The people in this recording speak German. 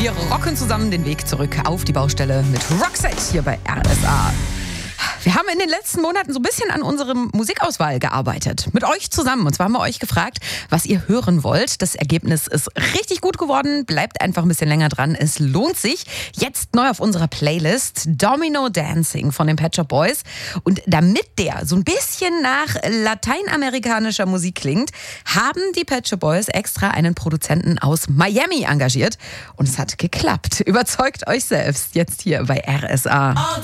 Wir rocken zusammen den Weg zurück auf die Baustelle mit Roxette hier bei RSA. Wir haben in den letzten Monaten so ein bisschen an unserem Musikauswahl gearbeitet. Mit euch zusammen. Und zwar haben wir euch gefragt, was ihr hören wollt. Das Ergebnis ist richtig gut geworden. Bleibt einfach ein bisschen länger dran. Es lohnt sich. Jetzt neu auf unserer Playlist Domino Dancing von den Pet Shop Boys. Und damit der so ein bisschen nach lateinamerikanischer Musik klingt, haben die Pet Shop Boys extra einen Produzenten aus Miami engagiert. Und es hat geklappt. Überzeugt euch selbst. Jetzt hier bei RSA.